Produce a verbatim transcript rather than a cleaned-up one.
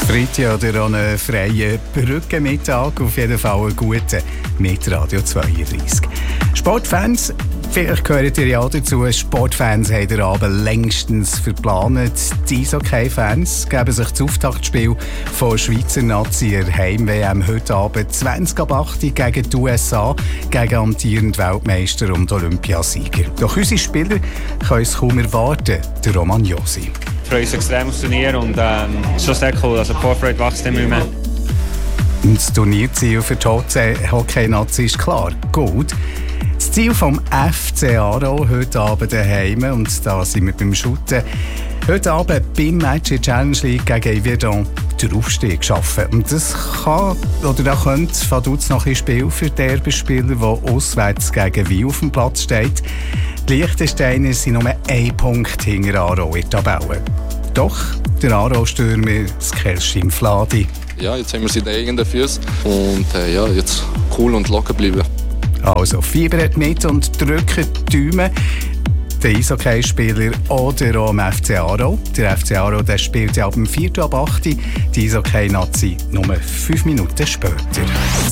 Freitag oder an einem freien Brückenmittag. Auf jeden Fall einen guten mit Radio zweiunddreissig. Sportfans, vielleicht gehört ihr ja dazu, Sportfans haben den Abend längstens verplant. Die Eishockey-Fans geben sich das Auftaktspiel von Schweizer Nazi Heim-W M heute Abend zwanzig ab acht gegen die U S A, gegen amtierenden Weltmeister und Olympiasieger. Doch unsere Spieler können es kaum erwarten, der Roman Josi. Ich freue uns extrem aufs Turnier und ähm, es ist schon sehr cool. Also die Vorfreude wächst immer mehr. Das Turnierziel für die Hockey-Nazi ist klar, Gold. Das Ziel vom F C Aarau heute Abend daheim, und da sind wir beim Shooten, heute Abend beim Match in der Challenge League gegen Yverdon den Aufstieg schaffen. Und das kann, oder da könnte Vaduz noch ein Spiel für den Derby-Spieler, der auswärts gegen Wien auf dem Platz steht. Die Liechtensteiner sind nur ein Punkt hinter Aarau in der Tabelle. Doch der Aarau-Stürmer Skelschim Fladi. Ja, jetzt haben wir sie in den eigenen Füßen und äh, ja, jetzt cool und locker bleiben. Also fiebert mit und drückt die Daumen. Der Eishockey-Spieler oder auch am F C Aarau. Der F C Aarau der spielt ja ab dem vier ab acht. Die Eishockey-Nazi nur fünf Minuten später.